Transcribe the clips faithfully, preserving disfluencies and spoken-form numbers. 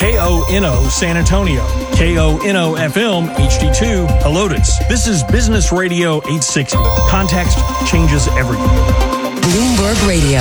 K O N O San Antonio, K O N O F M H D two Helotes. This is Business Radio eight sixty. Context changes everything. Bloomberg Radio.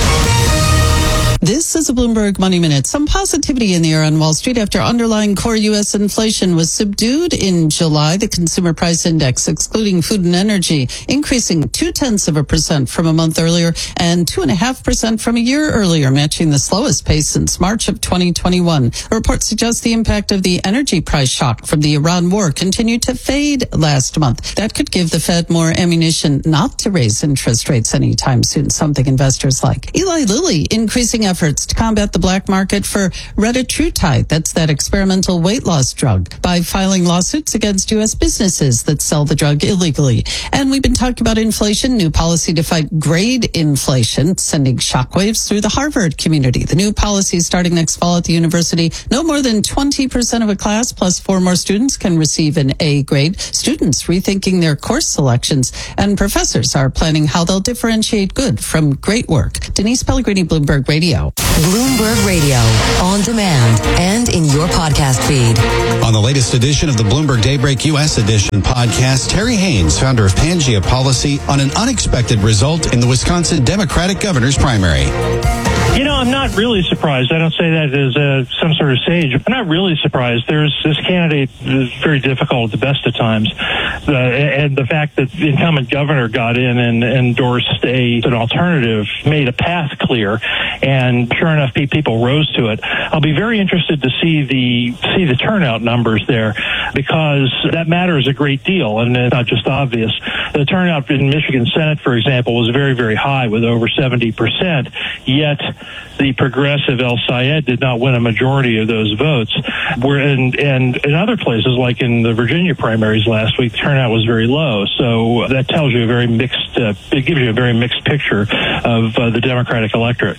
This is a Bloomberg Money Minute. Some positivity in the air on Wall Street after underlying core U S inflation was subdued in July. The consumer price index, excluding food and energy, increasing two-tenths of a percent from a month earlier and two and a half percent from a year earlier, matching the slowest pace since March of twenty twenty-one. A report suggests the impact of the energy price shock from the Iran war continued to fade last month. That could give the Fed more ammunition not to raise interest rates anytime soon, something investors like. Eli Lilly increasing efforts to combat the black market for retatrutide, that's that experimental weight loss drug, by filing lawsuits against U S businesses that sell the drug illegally. And we've been talking about inflation, new policy to fight grade inflation, sending shockwaves through the Harvard community. The new policy starting next fall at the university. No more than twenty percent of a class plus four more students can receive an A grade. Students rethinking their course selections, and professors are planning how they'll differentiate good from great work. Denise Pellegrini, Bloomberg Radio. Bloomberg Radio, on demand and in your podcast feed. On the latest edition of the Bloomberg Daybreak U S Edition podcast, Terry Haynes, founder of Pangea Policy, on an unexpected result in the Wisconsin Democratic governor's primary. You know, I'm not really surprised. I don't say that as uh, some sort of sage. I'm not really surprised. There's this candidate is very difficult at the best of times. Uh, and the fact that the incumbent governor got in and endorsed a, an alternative made a path clear. And sure enough, people rose to it. I'll be very interested to see the see the turnout numbers there, because that matters a great deal, and it's not just obvious. The turnout in Michigan Senate, for example, was very, very high with over seventy percent, yet the progressive El Sayed did not win a majority of those votes. Where and, and in other places, like in the Virginia primaries last week, the turnout was very low. So that tells you a very mixed, uh, it gives you a very mixed picture of uh, the Democratic electorate.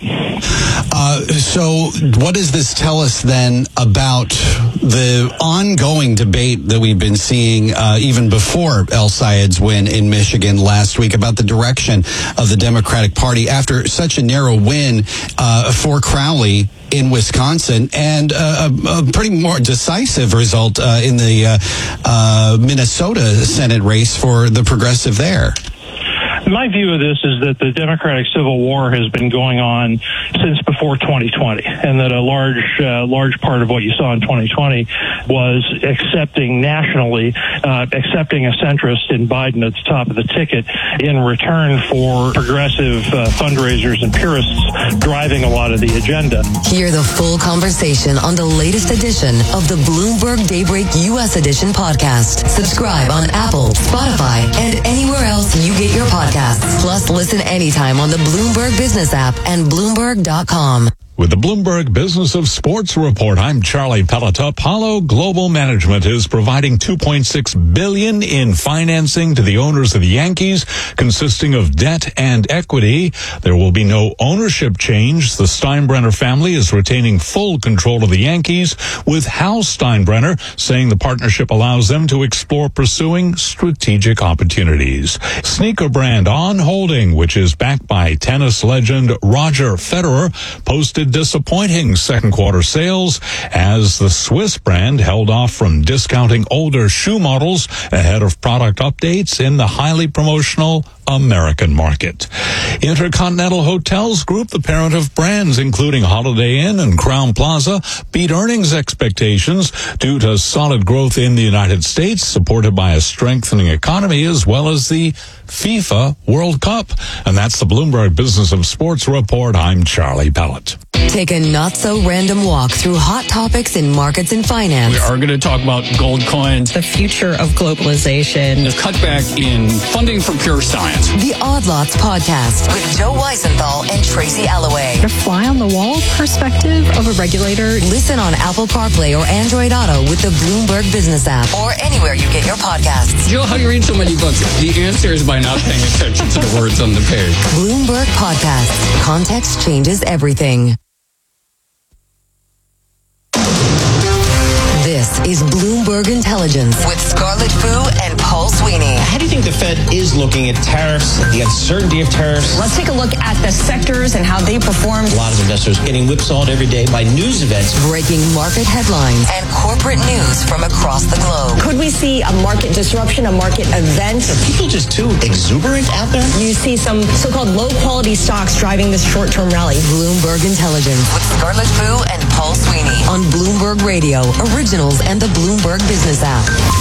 Uh, so what does this tell us then about the ongoing debate that we've been seeing uh, even before El Sayed's win in Michigan last week about the direction of the Democratic Party after such a narrow win uh, for Crowley in Wisconsin, and uh, a, a pretty more decisive result uh, in the uh, uh, Minnesota Senate race for the progressive there? My view of this is that the Democratic Civil War has been going on since before twenty twenty, and that a large, uh, large part of what you saw in twenty twenty was accepting nationally, uh, accepting a centrist in Biden at the top of the ticket in return for progressive uh, fundraisers and purists driving a lot of the agenda. Hear the full conversation on the latest edition of the Bloomberg Daybreak U S Edition podcast. Subscribe on Apple, Spotify, and anywhere else you get your podcasts. Plus, listen anytime on the Bloomberg Business app and Bloomberg dot com. With the Bloomberg Business of Sports Report, I'm Charlie Pellet. Apollo Global Management is providing two point six billion dollars in financing to the owners of the Yankees, consisting of debt and equity. There will be no ownership change. The Steinbrenner family is retaining full control of the Yankees, with Hal Steinbrenner saying the partnership allows them to explore pursuing strategic opportunities. Sneaker brand On Holding, which is backed by tennis legend Roger Federer, posted disappointing second quarter sales as the Swiss brand held off from discounting older shoe models ahead of product updates in the highly promotional American market. Intercontinental Hotels Group, the parent of brands including Holiday Inn and Crowne Plaza, beat earnings expectations due to solid growth in the United States, supported by a strengthening economy as well as the FIFA World Cup. And that's the Bloomberg Business of Sports Report. I'm Charlie Pellet. Take a not-so-random walk through hot topics in markets and finance. We are going to talk about gold coins, the future of globalization, the cutback in funding for pure science. The Odd Lots podcast with Joe Weisenthal and Tracy Alloway. The fly-on-the-wall perspective of a regulator. Listen on Apple CarPlay or Android Auto with the Bloomberg Business app or anywhere you get your podcasts. Joe, how do you read so many books? The answer is by not paying attention to the words on the page. Bloomberg Podcasts. Context changes everything. This is Bloomberg Bloomberg Intelligence with Scarlett Fu and Paul Sweeney. How do you think the Fed is looking at tariffs, the uncertainty of tariffs? Let's take a look at the sectors and how they performed. A lot of investors getting whipsawed every day by news events. Breaking market headlines and corporate news from across the globe. Could we see a market disruption, a market event? Are people just too exuberant out there? You see some so-called low-quality stocks driving this short-term rally. Bloomberg Intelligence with Scarlett Fu and Paul Sweeney on Bloomberg Radio, Originals, and the Bloomberg Business app.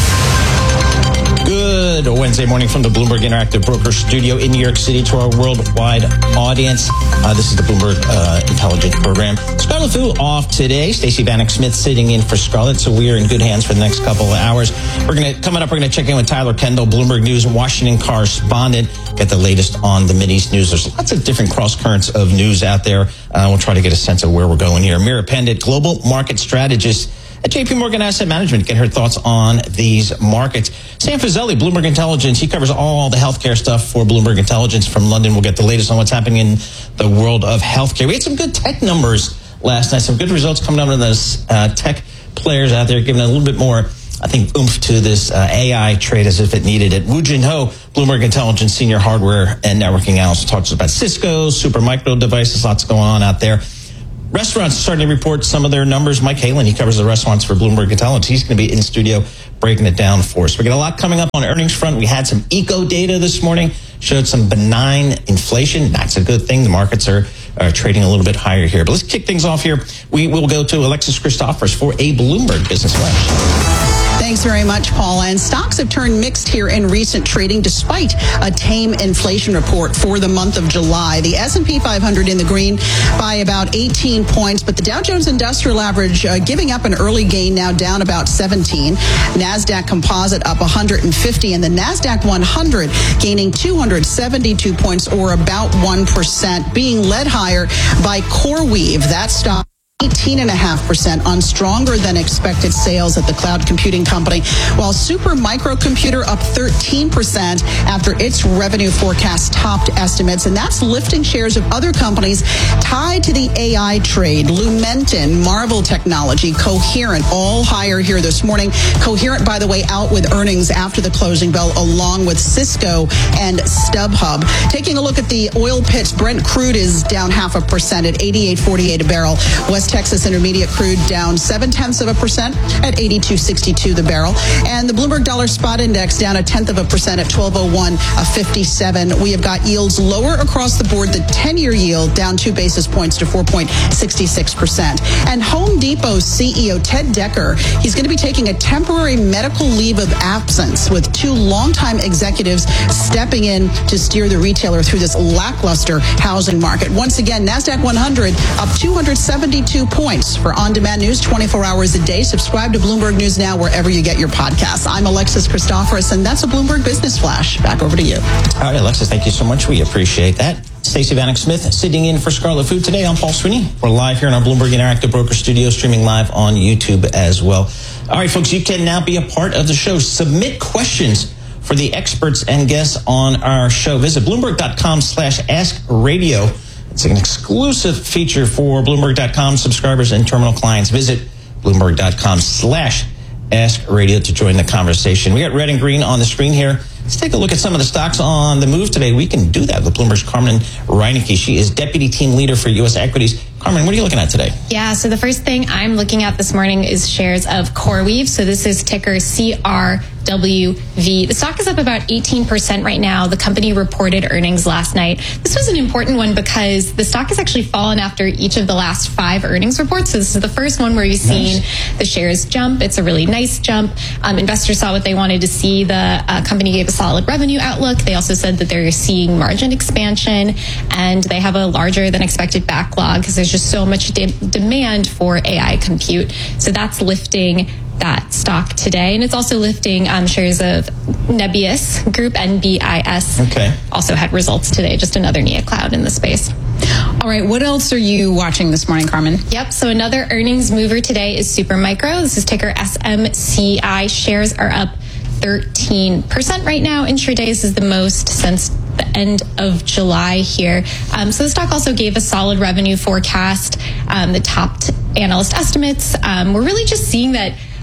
Good Wednesday morning from the Bloomberg Interactive Broker Studio in New York City to our worldwide audience. Uh, this is the Bloomberg uh, Intelligence Program. Scarlett Fu off today. Stacey Vanek Smith sitting in for Scarlett, so we are in good hands for the next couple of hours. We're going to coming up. We're going to check in with Tyler Kendall, Bloomberg News Washington correspondent. Get the latest on the Mideast news. There's lots of different cross currents of news out there. Uh, we'll try to get a sense of where we're going here. Mira Pendit, global market strategist at J P Morgan Asset Management, get her thoughts on these markets. Sam Fazeli, Bloomberg Intelligence, he covers all the healthcare stuff for Bloomberg Intelligence from London. We'll get the latest on what's happening in the world of healthcare. We had some good tech numbers last night, some good results coming out of those uh, tech players out there, giving a little bit more, I think, oomph to this uh, A I trade as if it needed it. Woo Jin Ho, Bloomberg Intelligence senior hardware and networking analyst, talks about Cisco, Supermicro devices, lots going on out there. Restaurants are starting to report some of their numbers. Mike Halen, he covers the restaurants for Bloomberg Intelligence. He's going to be in studio breaking it down for us. We got a lot coming up on earnings front. We had some eco data this morning, showed some benign inflation. That's a good thing. The markets are, are trading a little bit higher here. But let's kick things off here. We will go to Alexis Christophers for a Bloomberg Business Flash. Thanks very much, Paul. And stocks have turned mixed here in recent trading despite a tame inflation report for the month of July. The S and P five hundred in the green by about eighteen points, but the Dow Jones Industrial Average uh, giving up an early gain, now down about seventeen. NASDAQ Composite up one hundred fifty, and the NASDAQ one hundred gaining two hundred seventy-two points, or about one percent, being led higher by CoreWeave. That stock eighteen point five percent on stronger than expected sales at the cloud computing company, while Supermicro Computer up thirteen percent after its revenue forecast topped estimates, and that's lifting shares of other companies tied to the A I trade. Lumentum, Marvell Technology, Coherent, all higher here this morning. Coherent, by the way, out with earnings after the closing bell, along with Cisco and StubHub. Taking a look at the oil pits, Brent crude is down half a percent at eighty-eight forty-eight a barrel. West Texas Intermediate crude down seven tenths of a percent at eighty-two sixty-two the barrel. And the Bloomberg Dollar Spot Index down a tenth of a percent at twelve oh one fifty-seven. We have got yields lower across the board. The ten-year yield down two basis points to four point six six percent. And Home Depot C E O Ted Decker, he's going to be taking a temporary medical leave of absence, with two longtime executives stepping in to steer the retailer through this lackluster housing market. Once again, NASDAQ one hundred up two hundred seventy-two points. For on-demand news twenty-four hours a day, subscribe to Bloomberg News Now wherever you get your podcasts. I'm Alexis Christophers, and that's a Bloomberg Business Flash. Back over to you. All right, Alexis, thank you so much. We appreciate that. Stacey Vanek Smith sitting in for Scarlett Fu today. I'm Paul Sweeney. We're live here in our Bloomberg Interactive Broker Studio, streaming live on YouTube as well. All right, folks, you can now be a part of the show. Submit questions for the experts and guests on our show. Visit Bloomberg.com slash Ask Radio. It's an exclusive feature for Bloomberg dot com subscribers and terminal clients. Visit Bloomberg.com slash Ask Radio to join the conversation. We got red and green on the screen here. Let's take a look at some of the stocks on the move today. We can do that with Bloomberg's Carmen Reineke. She is Deputy Team Leader for U S Equities. Carmen, what are you looking at today? Yeah, so the first thing I'm looking at this morning is shares of CoreWeave. So this is ticker C R W V. The stock is up about eighteen percent right now. The company reported earnings last night. This was an important one because the stock has actually fallen after each of the last five earnings reports. So this is the first one where you've seen nice. the shares jump. It's a really nice jump. Um, investors saw what they wanted to see. The uh, company gave a solid revenue outlook. They also said that they're seeing margin expansion, and they have a larger than expected backlog because there's just so much de- demand for A I compute. So that's lifting that stock today. And it's also lifting um, shares of Nebius Group, N B I S. Okay. Also had results today, just another neocloud in the space. All right, what else are you watching this morning, Carmen? Yep, so another earnings mover today is Supermicro. This is ticker S M C I. Shares are up thirteen percent right now. Intraday, this is the most since the end of July here. Um, so the stock also gave a solid revenue forecast. Um, the top analyst estimates. Um, we're really just seeing that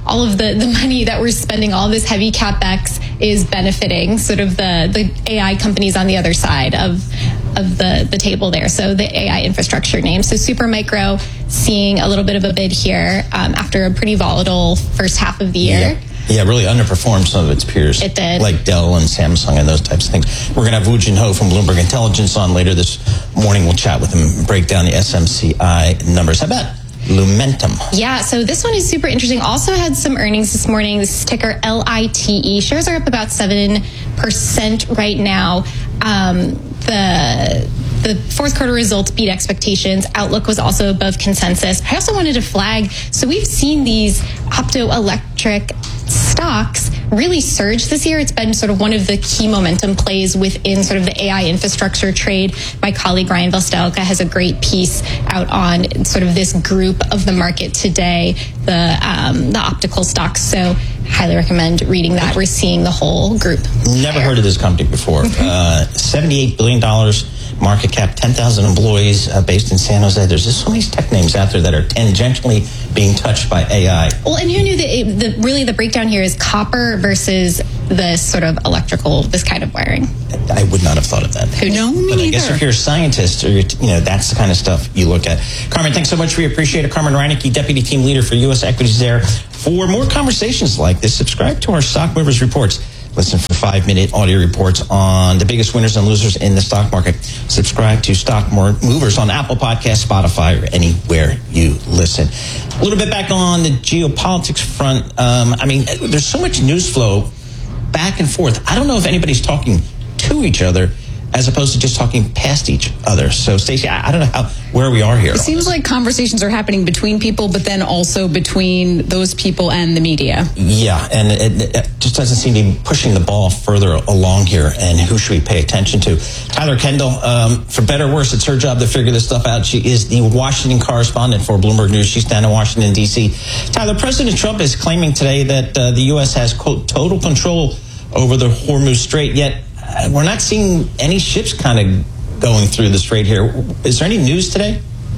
all of the, the money that we're spending, all this heavy CapEx is benefiting sort of the, the A I companies on the other side of of the, the table there. So the A I infrastructure names. So Supermicro seeing a little bit of a bid here um, after a pretty volatile first half of the year. Yeah. Yeah, really underperformed some of its peers. It did. Like Dell and Samsung and those types of things. We're going to have Woo Jin Ho from Bloomberg Intelligence on later this morning. We'll chat with him, break down the S M C I numbers. How about Lumentum? Yeah, so this one is super interesting. Also had some earnings this morning. This is ticker L I T E. Shares are up about seven percent right now. Um, the... The fourth quarter results beat expectations. Outlook was also above consensus. I also wanted to flag, so we've seen these optoelectric stocks really surge this year. It's been sort of one of the key momentum plays within sort of the A I infrastructure trade. My colleague Ryan Vostelka has a great piece out on sort of this group of the market today, the um, the optical stocks. So highly recommend reading that. We're seeing the whole group. Never heard of this company before. uh, seventy-eight billion dollars market cap, ten thousand employees, uh, based in San Jose. There's just so many tech names out there that are tangentially being touched by A I. Well, and who knew that it, the, really the breakdown here is copper versus this sort of electrical, this kind of wiring? I would not have thought of that. Who knew? But I guess if you're a scientist, or you're, you know, that's the kind of stuff you look at. Carmen, thanks so much. We appreciate it. Carmen Reinecke, Deputy Team Leader for U S Equities there. For more conversations like this, subscribe to our Stock Movers Reports. Listen for five-minute audio reports on the biggest winners and losers in the stock market. Subscribe to Stock Movers on Apple Podcasts, Spotify, or anywhere you listen. A little bit back on the geopolitics front. Um, I mean, there's so much news flow back and forth. I don't know if anybody's talking to each other as opposed to just talking past each other. So, Stacey, I, I don't know how where we are here. It seems like conversations are happening between people, but then also between those people and the media. Yeah, and it, it just doesn't seem to be pushing the ball further along here. And who should we pay attention to? Tyler Kendall, um, for better or worse, it's her job to figure this stuff out. She is the Washington correspondent for Bloomberg News. She's down in Washington, D C. Tyler, President Trump is claiming today that uh, the U S has, quote, total control over the Hormuz Strait, yet uh, we're not seeing any ships kind of going through the strait here. Is there any news today?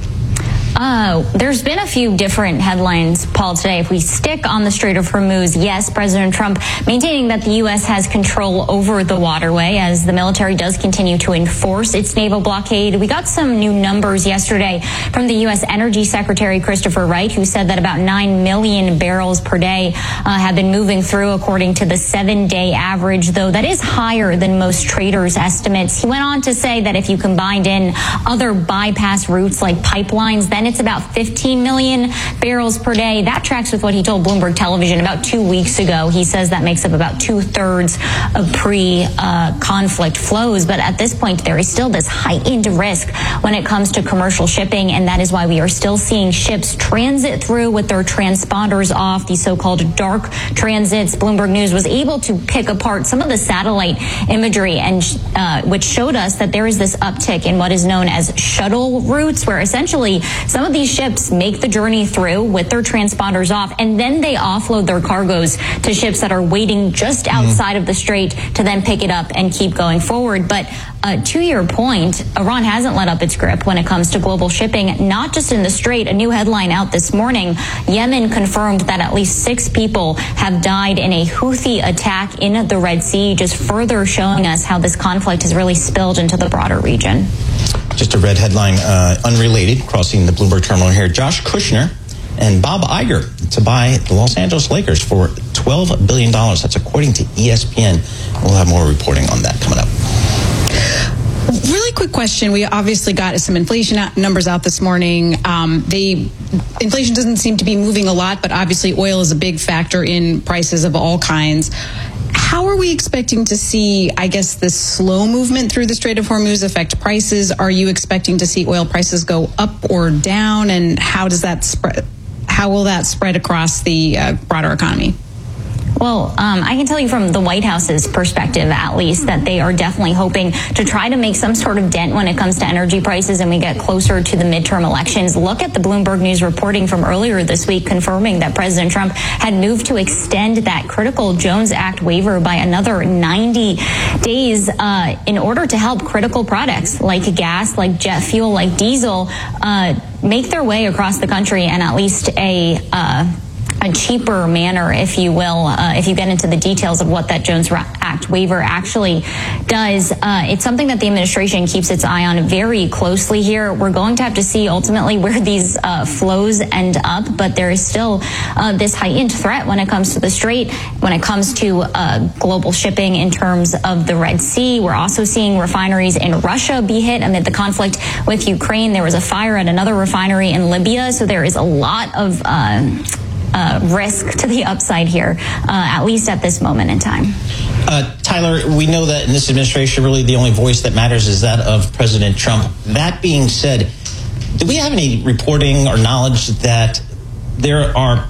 Uh, there's been a few different headlines, Paul, today. If we stick on the Strait of Hormuz, yes, President Trump maintaining that the U S has control over the waterway as the military does continue to enforce its naval blockade. We got some new numbers yesterday from the U S Energy Secretary Christopher Wright, who said that about nine million barrels per day uh, have been moving through according to the seven-day average, though that is higher than most traders' estimates. He went on to say that if you combined in other bypass routes like pipelines, then it's about fifteen million barrels per day. That tracks with what he told Bloomberg Television about two weeks ago. He says that makes up about two-thirds of pre-conflict uh, flows. But at this point, there is still this heightened risk when it comes to commercial shipping, and that is why we are still seeing ships transit through with their transponders off, these so-called dark transits. Bloomberg News was able to pick apart some of the satellite imagery, and uh, which showed us that there is this uptick in what is known as shuttle routes, where essentially some of these ships make the journey through with their transponders off, and then they offload their cargoes to ships that are waiting just outside mm-hmm. of the strait to then pick it up and keep going forward. But uh, to your point, Iran hasn't let up its grip when it comes to global shipping, not just in the strait. A new headline out this morning, Yemen confirmed that at least six people have died in a Houthi attack in the Red Sea, just further showing us how this conflict has really spilled into the broader region. Just a red headline, uh, unrelated, crossing the Bloomberg terminal here. Josh Kushner and Bob Iger to buy the Los Angeles Lakers for twelve billion dollars. That's according to E S P N. We'll have more reporting on that coming up. Really quick question. We obviously got some inflation numbers out this morning. Um, they inflation doesn't seem to be moving a lot, but obviously oil is a big factor in prices of all kinds. How are we expecting to see, I guess, this slow movement through the Strait of Hormuz affect prices? Are you expecting to see oil prices go up or down? And how does that spread? How will that spread across the uh, broader economy? Well, um, I can tell you from the White House's perspective, at least, that they are definitely hoping to try to make some sort of dent when it comes to energy prices and we get closer to the midterm elections. Look at the Bloomberg News reporting from earlier this week confirming that President Trump had moved to extend that critical Jones Act waiver by another ninety days uh, in order to help critical products like gas, like jet fuel, like diesel uh, make their way across the country and at least a... Uh, a cheaper manner, if you will, uh, if you get into the details of what that Jones Act waiver actually does. Uh, it's something that the administration keeps its eye on very closely here. We're going to have to see ultimately where these uh, flows end up, but there is still uh, this heightened threat when it comes to the Strait, when it comes to uh, global shipping in terms of the Red Sea. We're also seeing refineries in Russia be hit amid the conflict with Ukraine. There was a fire at another refinery in Libya, so there is a lot of uh, uh, risk to the upside here, uh, at least at this moment in time. Uh, Tyler, we know that in this administration, really the only voice that matters is that of President Trump. That being said, do we have any reporting or knowledge that there are,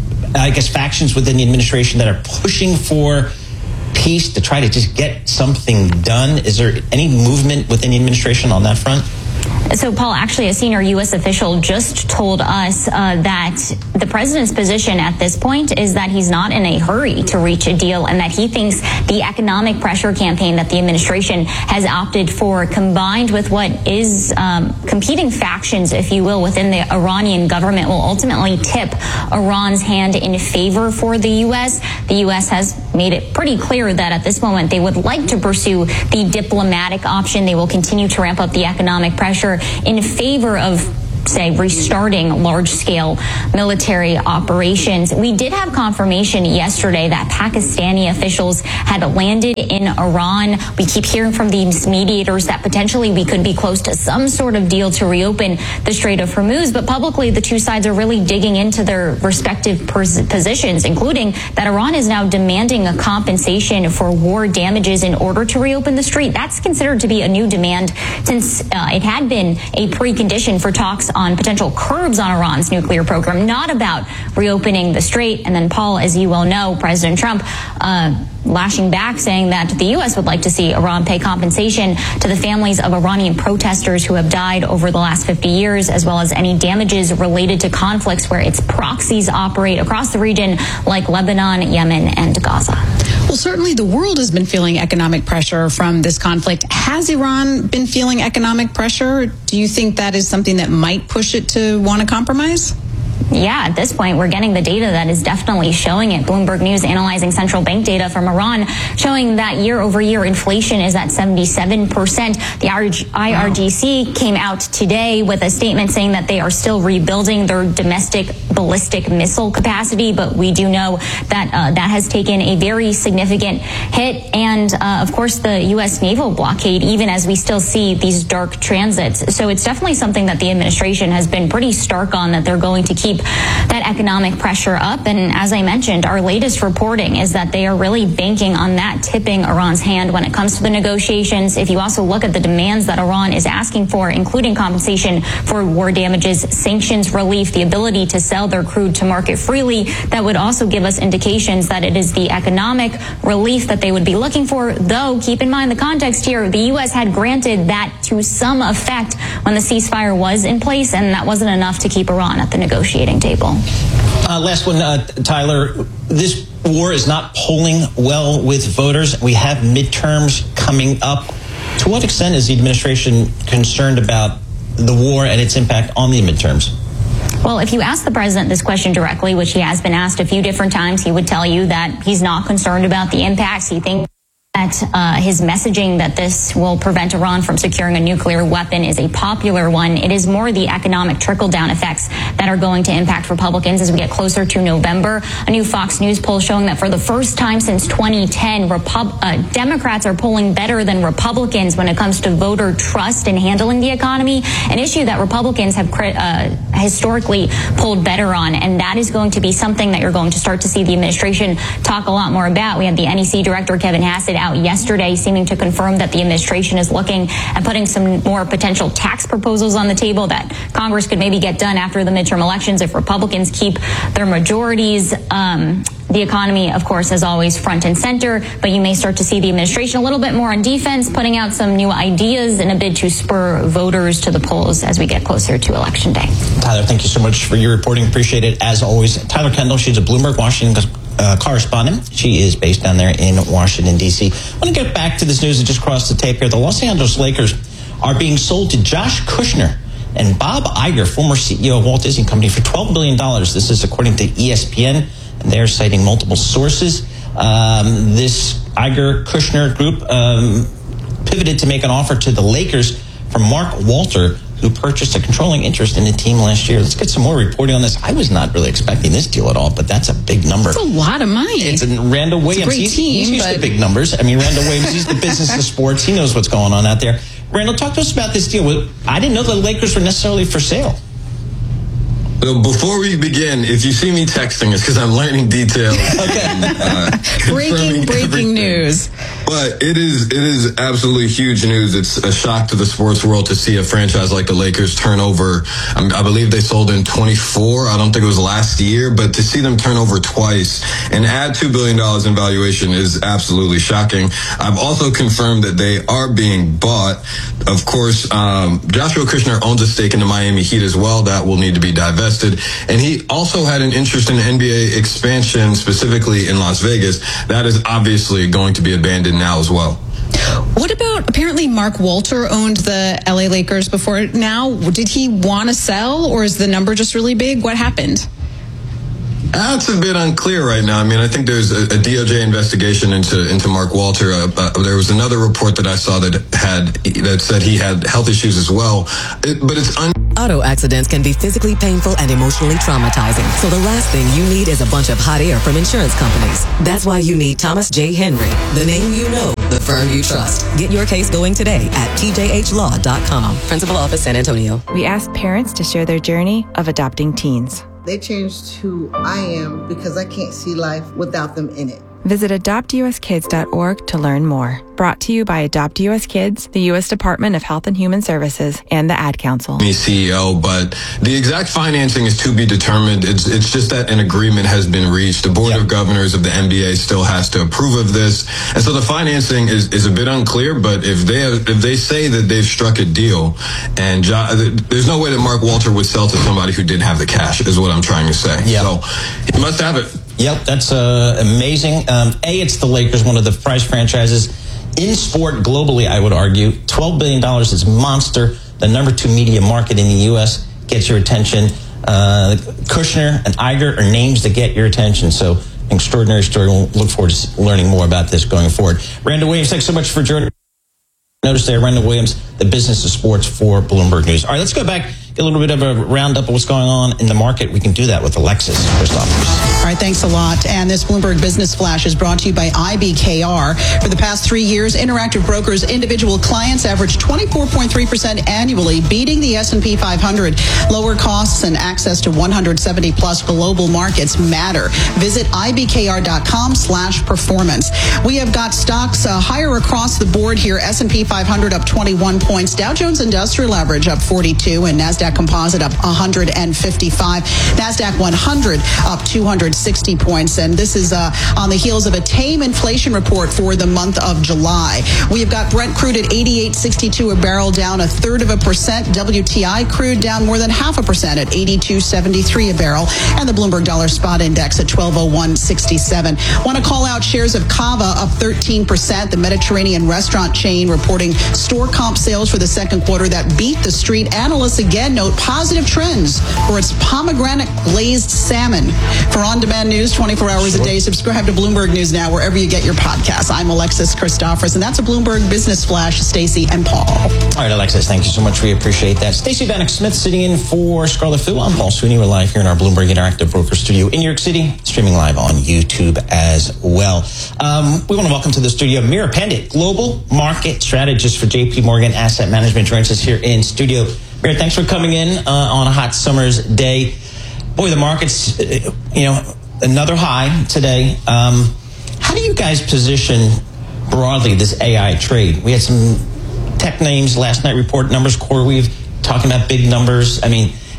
I guess, factions within the administration that are pushing for peace to try to just get something done? Is there any movement within the administration on that front? So, Paul, actually, a senior U S official just told us uh, that the president's position at this point is that he's not in a hurry to reach a deal, and that he thinks the economic pressure campaign that the administration has opted for, combined with what is um, competing factions, if you will, within the Iranian government, will ultimately tip Iran's hand in favor for the U S. The U S has made it pretty clear that at this moment they would like to pursue the diplomatic option. They will continue to ramp up the economic pressure in favor of, say, restarting large-scale military operations. We did have confirmation yesterday that Pakistani officials had landed in Iran. We keep hearing from these mediators that potentially we could be close to some sort of deal to reopen the Strait of Hormuz, but publicly the two sides are really digging into their respective pos- positions, including that Iran is now demanding a compensation for war damages in order to reopen the strait. That's considered to be a new demand since uh, it had been a precondition for talks on potential curbs on Iran's nuclear program, not about reopening the strait. And then, Paul, as you well know, President Trump uh, lashing back, saying that the U S would like to see Iran pay compensation to the families of Iranian protesters who have died over the last fifty years, as well as any damages related to conflicts where its proxies operate across the region, like Lebanon, Yemen, and Gaza. Well, certainly the world has been feeling economic pressure from this conflict. Has Iran been feeling economic pressure? Do you think that is something that might push it to want to compromise? Yeah, at this point, we're getting the data that is definitely showing it. Bloomberg News analyzing central bank data from Iran showing that year over year inflation is at seventy-seven percent. The I R G C wow. came out today with a statement saying that they are still rebuilding their domestic ballistic missile capacity, but we do know that uh, that has taken a very significant hit. And uh, of course, the U S naval blockade, even as we still see these dark transits. So it's definitely something that the administration has been pretty stark on, that they're going to keep that economic pressure up. And as I mentioned, our latest reporting is that they are really banking on that tipping Iran's hand when it comes to the negotiations. If you also look at the demands that Iran is asking for, including compensation for war damages, sanctions relief, the ability to sell their crude to market freely, that would also give us indications that it is the economic relief that they would be looking for. Though, keep in mind the context here, the U S had granted that to some effect when the ceasefire was in place, and that wasn't enough to keep Iran at the negotiating table. Uh, last one, uh, Tyler. This war is not polling well with voters. We have midterms coming up. To what extent is the administration concerned about the war and its impact on the midterms? Well, if you ask the president this question directly, which he has been asked a few different times, he would tell you that he's not concerned about the impacts. He thinks that uh, his messaging that this will prevent Iran from securing a nuclear weapon is a popular one. It is more the economic trickle-down effects that are going to impact Republicans as we get closer to November. A new Fox News poll showing that for the first time since twenty ten, Repub- uh, Democrats are polling better than Republicans when it comes to voter trust in handling the economy, an issue that Republicans have uh, historically polled better on. And that is going to be something that you're going to start to see the administration talk a lot more about. We have the N E C director, Kevin Hassett, out yesterday seeming to confirm that the administration is looking at putting some more potential tax proposals on the table that Congress could maybe get done after the midterm elections if Republicans keep their majorities. Um, the economy, of course, is always front and center, but you may start to see the administration a little bit more on defense, putting out some new ideas in a bid to spur voters to the polls as we get closer to Election Day. Tyler, thank you so much for your reporting. Appreciate it, as always. Tyler Kendall, she's a Bloomberg Washington Uh, correspondent. She is based down there in Washington, D C. I want to get back to this news that just crossed the tape here. The Los Angeles Lakers are being sold to Josh Kushner. and Bob Iger, former C E O of Walt Disney Company, for twelve billion dollars. This is according to E S P N, and they're citing multiple sources. Um, this Iger-Kushner group um, pivoted to make an offer to the Lakers from Mark Walter, who purchased a controlling interest in the team last year. Let's get some more reporting on this. I was not really expecting this deal at all, but that's a big number. It's a lot of money. It's in Randall Williams. It's a great he's, team, he's used but... to big numbers. I mean, Randall Williams, he's the business of sports. He knows what's going on out there. Randall, talk to us about this deal. I didn't know the Lakers were necessarily for sale. Well, before we begin, if you see me texting, it's because I'm learning details. Okay. Uh, breaking, breaking everything. news. But it is it is absolutely huge news. It's a shock to the sports world to see a franchise like the Lakers turn over. I, mean, I believe they sold in twenty-four. I don't think it was last year, but to see them turn over twice and add two billion dollars in valuation is absolutely shocking. I've also confirmed that they are being bought. Of course, um, Joshua Kushner owns a stake in the Miami Heat as well. That will need to be divested. And he also had an interest in N B A expansion, specifically in Las Vegas. That is obviously going to be abandoned now as well. What about, apparently Mark Walter owned the L A Lakers before now. Did he want to sell, or is the number just really big? What happened? That's a bit unclear right now. I mean, I think there's a, a D O J investigation into into Mark Walter. Uh, uh, there was another report that I saw that had that said he had health issues as well. It, but it's un- Auto accidents can be physically painful and emotionally traumatizing. So the last thing you need is a bunch of hot air from insurance companies. That's why you need Thomas J. Henry, the name you know, the firm you trust. Get your case going today at T J H law dot com. Principal Office, San Antonio. We ask parents to share their journey of adopting teens. They changed who I am because I can't see life without them in it. Visit adopt u s kids dot org to learn more. Brought to you by Adopt U S Kids, the U S Department of Health and Human Services, and the Ad Council. Me C E O, but the exact financing is to be determined. It's it's just that an agreement has been reached. The Board yep. of Governors of the N B A still has to approve of this, and so the financing is, is a bit unclear. But if they have, if they say that they've struck a deal, and jo- there's no way that Mark Walter would sell to somebody who didn't have the cash, is what I'm trying to say. Yep. So he must have it. Yep, that's uh, amazing. Um, a, it's the Lakers, one of the prized franchises in sport globally, I would argue. twelve billion dollars is monster. The number two media market in the U S gets your attention. Uh, Kushner and Iger are names that get your attention. So, an extraordinary story. We'll look forward to learning more about this going forward. Randall Williams, thanks so much for joining. Notice there, Randall Williams, the business of sports for Bloomberg News. All right, let's go back, get a little bit of a roundup of what's going on in the market. We can do that with Alexis Christophers. All right, thanks a lot. And this Bloomberg Business Flash is brought to you by I B K R. For the past three years, Interactive Brokers' individual clients averaged twenty-four point three percent annually, beating the S and P five hundred. Lower costs and access to one hundred seventy plus global markets matter. Visit I B K R dot com slash performance. We have got stocks uh, higher across the board here. S and P five hundred up twenty-one points. Dow Jones Industrial Average up forty-two, and NASDAQ Composite up one hundred fifty-five. NASDAQ one hundred up two hundred sixty points. And this is uh, on the heels of a tame inflation report for the month of July. We have got Brent crude at eighty-eight sixty-two a barrel, down a third of a percent. W T I crude down more than half a percent at eighty-two seventy-three a barrel. And the Bloomberg Dollar Spot Index at twelve oh one sixty-seven. Want to call out shares of Cava up thirteen percent. The Mediterranean restaurant chain reporting store comp sales for the second quarter that beat the street. Analysts again note positive trends for its pomegranate glazed salmon. For on-demand news twenty-four hours a day, subscribe to Bloomberg News Now wherever you get your podcasts. I'm Alexis Christophers, and that's a Bloomberg Business Flash. Stacey and Paul. All right, Alexis, thank you so much. We appreciate that. Stacey Bannock Smith sitting in for Scarlett Fu. I'm Paul Sweeney. We're live here in our Bloomberg Interactive Broker Studio in New York City, streaming live on YouTube as well. Um, we want to welcome to the studio Meera Pandit, Global Market Strategist for J P Morgan Asset Management, joins us here in studio. Meera, thanks for coming in uh, on a hot summer's day. Boy, the market's, uh, you know, another high today. Um, how do you guys position broadly this A I trade? We had some tech names last night report numbers. CoreWeave talking about big numbers. I mean,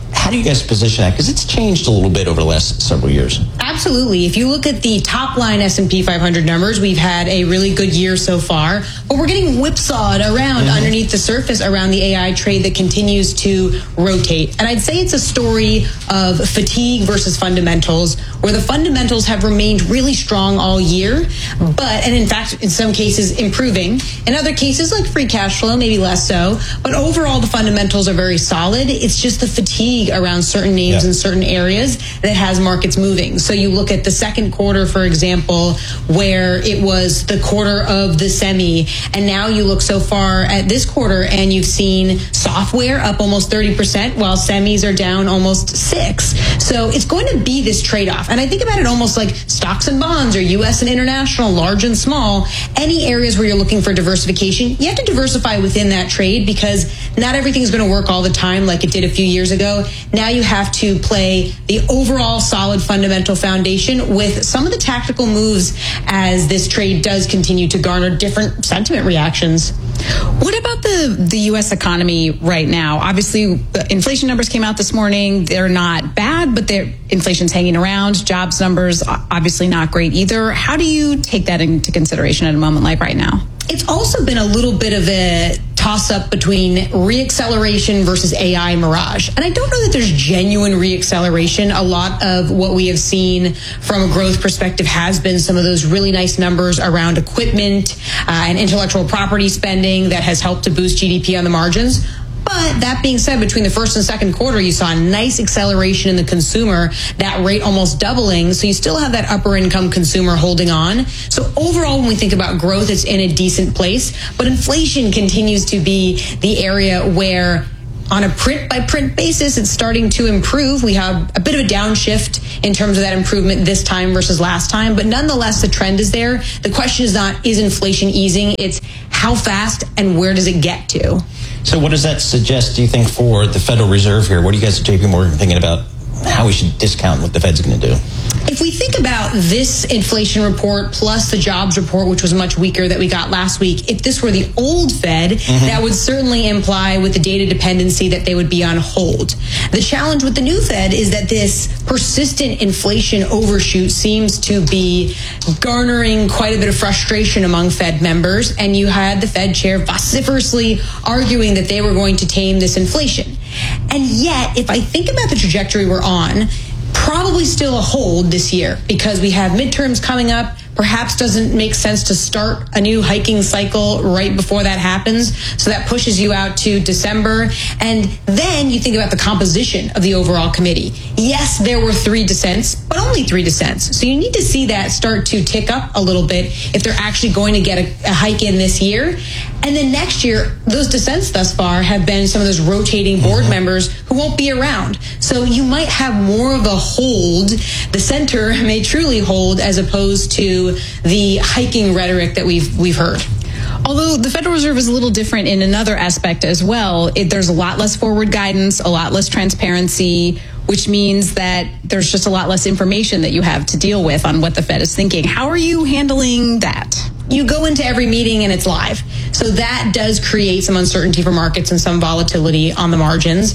How do you guys position that? Because it's changed a little bit over the last several years. Absolutely. If you look at the top line S and P five hundred numbers, we've had a really good year so far, but we're getting whipsawed around mm-hmm. underneath the surface around the A I trade that continues to rotate. And I'd say it's a story of fatigue versus fundamentals, where the fundamentals have remained really strong all year, but, and in fact, in some cases improving. In other cases, like free cash flow, maybe less so. But overall, the fundamentals are very solid. It's just the fatigue around certain names yeah. in certain areas that has markets moving. So you look at the second quarter, for example, where it was the quarter of the semi, and now you look so far at this quarter and you've seen software up almost thirty percent while semis are down almost six. So it's going to be this trade-off. And I think about it almost like stocks and bonds or U S and international, large and small. Any areas where you're looking for diversification, you have to diversify within that trade because not everything's going to work all the time like it did a few years ago. Now you have to play the overall solid fundamental foundation with some of the tactical moves as this trade does continue to garner different sentiment reactions. What about the, the U S economy right now? Obviously, the inflation numbers came out this morning. They're not bad, but their inflation's hanging around. Jobs numbers, obviously not great either. How do you take that into consideration at a moment like right now? It's also been a little bit of a toss-up between reacceleration versus A I mirage. And I don't know that there's genuine reacceleration. A lot of what we have seen from a growth perspective has been some of those really nice numbers around equipment uh, and intellectual property spending that has helped to boost G D P on the margins. But that being said, between the first and second quarter, you saw a nice acceleration in the consumer, that rate almost doubling. So you still have that upper income consumer holding on. So overall, when we think about growth, it's in a decent place. But inflation continues to be the area where on a print by print basis, it's starting to improve. We have a bit of a downshift in terms of that improvement this time versus last time. But nonetheless, the trend is there. The question is not, is inflation easing? It's how fast and where does it get to? So what does that suggest, do you think, for the Federal Reserve here? What are you guys at J P Morgan thinking about how we should discount what the Fed's going to do? If we think about this inflation report plus the jobs report, which was much weaker that we got last week, if this were the old Fed, mm-hmm. that would certainly imply with the data dependency that they would be on hold. The challenge with the new Fed is that this persistent inflation overshoot seems to be garnering quite a bit of frustration among Fed members, and you had the Fed chair vociferously arguing that they were going to tame this inflation. And yet, if I think about the trajectory we're on, probably still a hold this year because we have midterms coming up. Perhaps doesn't make sense to start a new hiking cycle right before that happens. So that pushes you out to December. And then you think about the composition of the overall committee. Yes, there were three dissents, but only three dissents. So you need to see that start to tick up a little bit if they're actually going to get a, a hike in this year. And then next year, those dissents thus far have been some of those rotating board mm-hmm. members who won't be around. So you might have more of a hold. The center may truly hold as opposed to the hiking rhetoric that we've we've heard. Although the Federal Reserve is a little different in another aspect as well. It, there's a lot less forward guidance, a lot less transparency, which means that there's just a lot less information that you have to deal with on what the Fed is thinking. How are you handling that? You go into every meeting and it's live. So that does create some uncertainty for markets and some volatility on the margins.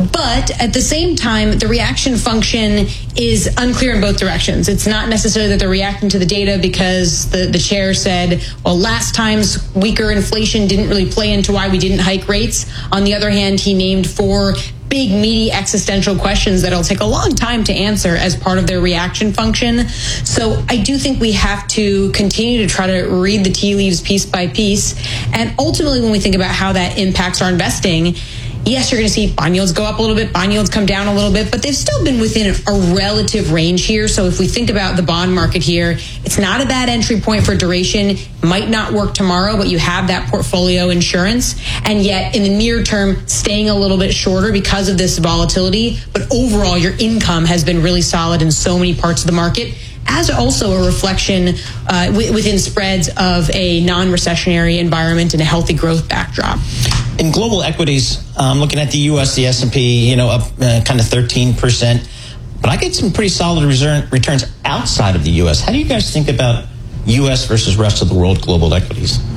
But at the same time, the reaction function is unclear in both directions. It's not necessarily that they're reacting to the data because the, the chair said, well, last time's weaker inflation didn't really play into why we didn't hike rates. On the other hand, he named four big, meaty existential questions that'll take a long time to answer as part of their reaction function. So I do think we have to continue to try to read the tea leaves piece by piece. And ultimately, when we think about how that impacts our investing, yes, you're going to see bond yields go up a little bit, bond yields come down a little bit, but they've still been within a relative range here. So if we think about the bond market here, it's not a bad entry point for duration. Might not work tomorrow, but you have that portfolio insurance. And yet in the near term, staying a little bit shorter because of this volatility. But overall, your income has been really solid in so many parts of the market, as also a reflection uh, w- within spreads of a non-recessionary environment and a healthy growth backdrop. In global equities, I'm um, looking at the U S, the S and P, you know, up uh, kind of thirteen percent. But I get some pretty solid reserve returns outside of the U S. How do you guys think about U S versus rest of the world global equities?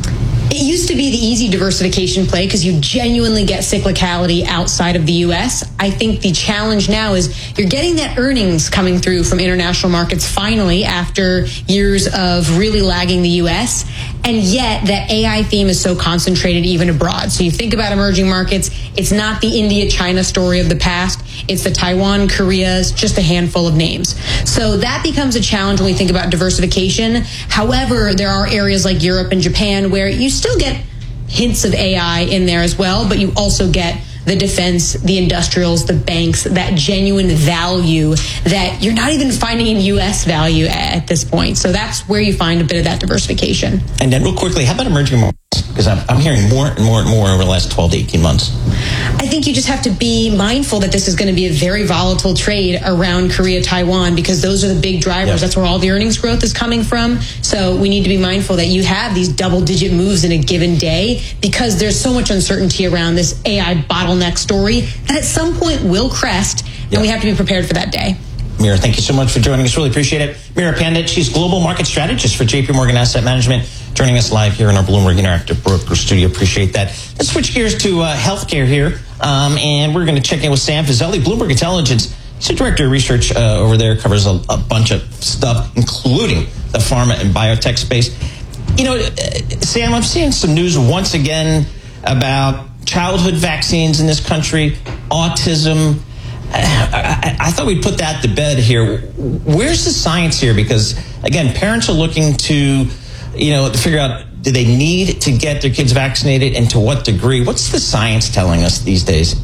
it used to be the easy diversification play because you genuinely get cyclicality outside of the U S. I think the challenge now is you're getting that earnings coming through from international markets finally after years of really lagging the U S. And yet that A I theme is so concentrated even abroad. So you think about emerging markets, it's not the India-China story of the past. It's the Taiwan, Korea's, just a handful of names. So that becomes a challenge when we think about diversification. However, there are areas like Europe and Japan where you still get hints of A I in there as well, but you also get the defense, the industrials, the banks, that genuine value that you're not even finding in U S value at this point. So that's where you find a bit of that diversification. And then real quickly, how about emerging markets? Because I'm, I'm hearing more and more and more over the last twelve to eighteen months. I think you just have to be mindful that this is going to be a very volatile trade around Korea, Taiwan, because those are the big drivers. Yep. That's where all the earnings growth is coming from. So we need to be mindful that you have these double-digit moves in a given day because there's so much uncertainty around this A I bottleneck story that at some point will crest, and yep. we have to be prepared for that day. Mira, thank you so much for joining us. Really appreciate it. Mira Pandit, she's Global Market Strategist for J P Morgan Asset Management, joining us live here in our Bloomberg Interactive Broker Studio. Appreciate that. Let's switch gears to uh, healthcare here, um, and we're going to check in with Sam Fazeli, Bloomberg Intelligence. He's the Director of Research uh, over there, covers a, a bunch of stuff, including the pharma and biotech space. You know, uh, Sam, I'm seeing some news once again about childhood vaccines in this country, autism. I, I, I thought we'd put that to bed here. Where's the science here? Because, again, parents are looking to, you know, to figure out, do they need to get their kids vaccinated and to what degree? What's the science telling us these days?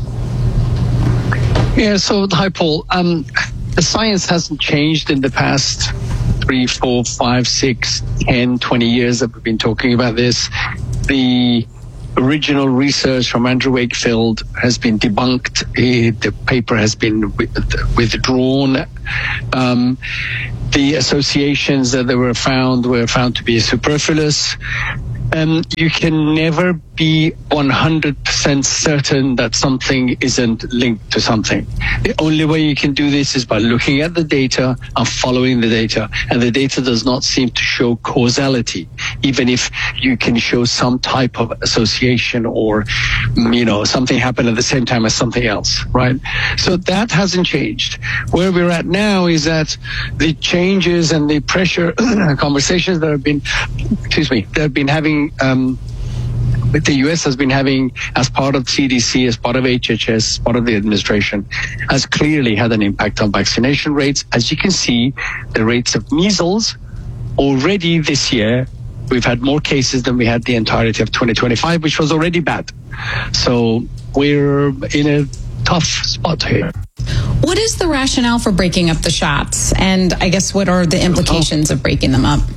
Yeah, so, hi, Paul. Um, the science hasn't changed in the past three, four, five, six, ten, twenty years that we've been talking about this. The original research from Andrew Wakefield has been debunked. The paper has been withdrawn. Um, the associations that they were found were found to be superfluous. Um, you can never be one hundred percent certain that something isn't linked to something. The only way you can do this is by looking at the data and following the data. And the data does not seem to show causality, even if you can show some type of association or, you know, something happened at the same time as something else, right? So that hasn't changed. Where we're at now is that the changes and the pressure conversations that have been, excuse me, that have been having Um, the U S has been having, as part of C D C, as part of H H S, as part of the administration, has clearly had an impact on vaccination rates. As you can see, the rates of measles already this year, we've had more cases than we had the entirety of twenty twenty-five, which was already bad. So we're in a tough spot here. What is the rationale for breaking up the shots? And I guess what are the implications of breaking them up?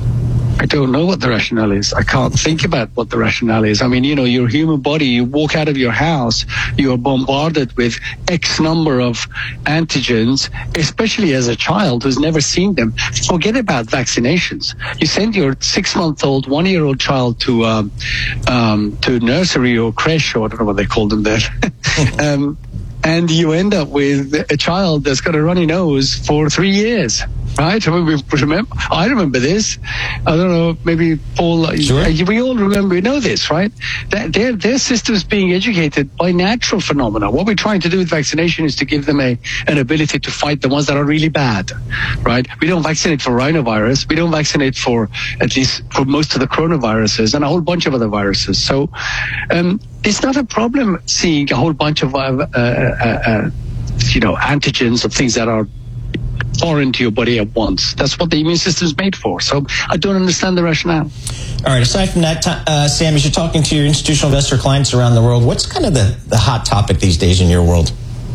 I don't know what the rationale is. I can't think about what the rationale is. I mean, you know, your human body, you walk out of your house, you are bombarded with X number of antigens, especially as a child who's never seen them. Forget about vaccinations. You send your six-month-old, one-year-old child to um, um, to nursery or creche, or I don't know what they call them there. um, and you end up with a child that's got a runny nose for three years. Right? I mean, we remember, I remember this. I don't know, maybe Paul, sure. We all remember, we know this, right? Their, their system's being educated by natural phenomena. What we're trying to do with vaccination is to give them a an ability to fight the ones that are really bad, right? We don't vaccinate for rhinovirus. We don't vaccinate for, at least for most of the coronaviruses and a whole bunch of other viruses. So um, it's not a problem seeing a whole bunch of, uh, uh, uh, you know, antigens of things that are foreign to your body at once. That's what the immune system is made for. So I don't understand the rationale. All right. Aside from that, uh, Sam, as you're talking to your institutional investor clients around the world, what's kind of the, the hot topic these days in your world?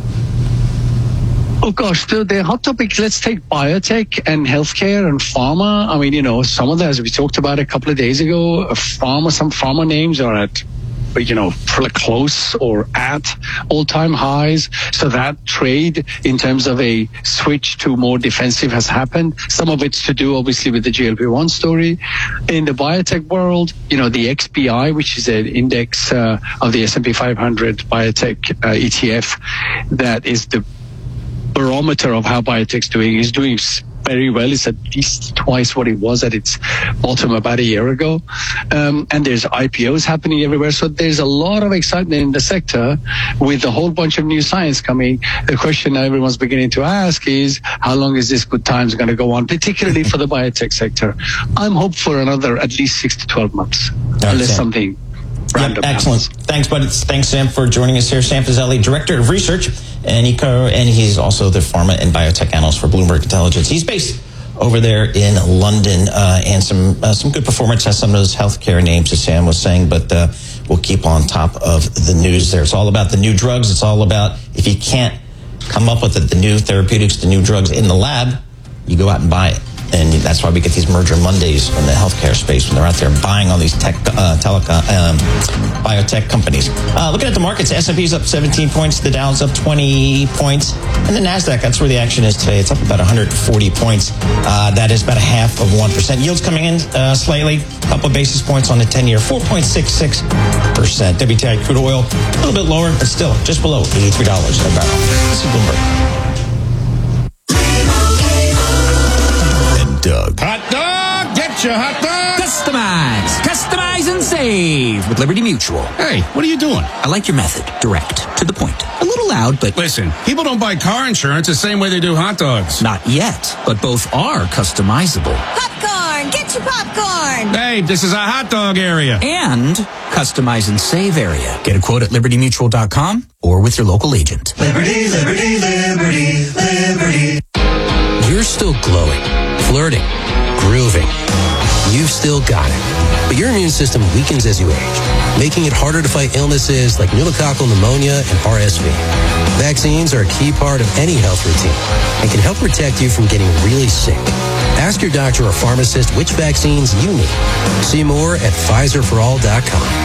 Oh, gosh, the, the hot topics, let's take biotech and healthcare and pharma. I mean, you know, some of that, as we talked about a couple of days ago, pharma, some pharma names are at, you know, close or at all-time highs. So that trade in terms of a switch to more defensive has happened. Some of it's to do, obviously, with the G L P one story. In the biotech world, you know, the X B I, which is an index uh, of the S and P five hundred biotech uh, E T F, that is the barometer of how biotech's doing, is doing very well. It's at least twice what it was at its bottom about a year ago. Um, and there's I P Os happening everywhere. So there's a lot of excitement in the sector with a whole bunch of new science coming. The question everyone's beginning to ask is, how long is this good times going to go on, particularly for the biotech sector? I'm hopeful for another at least six to twelve months, right, unless Sam. something Yep, excellent. Thanks, buddy. Thanks, Sam, for joining us here. Sam Fazeli, Director of Research, and, Eco, and he's also the pharma and biotech analyst for Bloomberg Intelligence. He's based over there in London, uh, and some uh, some good performance has some of those healthcare names, as Sam was saying, but uh, we'll keep on top of the news there. It's all about the new drugs. It's all about, if you can't come up with the, the new therapeutics, the new drugs in the lab, you go out and buy it. And that's why we get these merger Mondays in the healthcare space when they're out there buying all these tech, uh, telecom, um, biotech companies. Uh, looking at the markets, S and P's up seventeen points, the Dow's up twenty points, and the NASDAQ, that's where the action is today. It's up about one hundred forty points. Uh, that is about a half of one percent. Yields coming in uh, slightly, a couple of basis points on the ten-year, four point six six percent. W T I crude oil, a little bit lower, but still just below eighty-three dollars a barrel. This is Bloomberg. Doug. Hot dog! Get your hot dog! Customize! Customize and save with Liberty Mutual. Hey, what are you doing? I like your method. Direct. To the point. A little loud, but... Listen, people don't buy car insurance the same way they do hot dogs. Not yet, but both are customizable. Popcorn! Get your popcorn! Hey, this is a hot dog area. And customize and save area. Get a quote at liberty mutual dot com or with your local agent. Liberty, liberty, liberty, liberty. You're still glowing, flirting, grooving. You've still got it. But your immune system weakens as you age, making it harder to fight illnesses like pneumococcal pneumonia and R S V. Vaccines are a key part of any health routine and can help protect you from getting really sick. Ask your doctor or pharmacist which vaccines you need. See more at Pfizer for all dot com.